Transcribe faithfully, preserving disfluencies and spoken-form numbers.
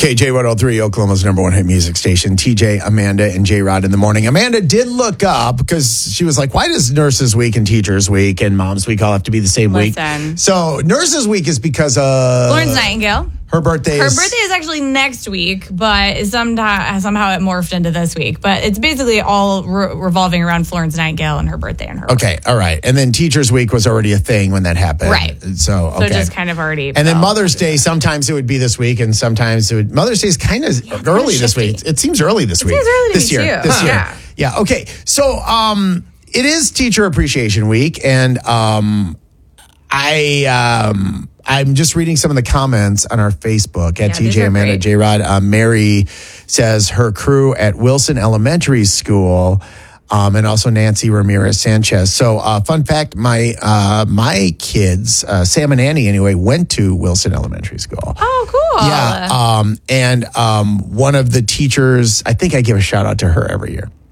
K J one oh three, Oklahoma's number one hit music station. T J, Amanda, and J-Rod in the morning. Amanda did look up because she was like, why does Nurses Week and Teachers Week and Moms Week all have to be the same Listen. week? So Nurses Week is because of... Florence Nightingale. Her birthday Her is... birthday is actually next week, but sometime, somehow it morphed into this week. But it's basically all re- revolving around Florence Nightingale and her birthday and her Okay, all right. And then Teachers Week was already a thing when that happened. Right. So, okay. So just kind of already... And then fell. Mother's Day, sometimes it would be this week, and sometimes it would... Mother's Day is kind of Yeah, early kinda this week. shifty. It seems early this It week. seems early to this me, year. too. This Huh. year. Yeah. Yeah, okay. So, um, it is Teacher Appreciation Week, and um, I... Um, I'm just reading some of the comments on our Facebook at Yeah, T these J are Amanda great. J Rod. Uh, Mary says her crew at Wilson Elementary School, um, and also Nancy Ramirez Sanchez. So, uh, fun fact: my uh, my kids, uh, Sam and Annie, anyway, went to Wilson Elementary School. Oh, cool. Yeah, um, and um, one of the teachers, I think I give a shout out to her every year.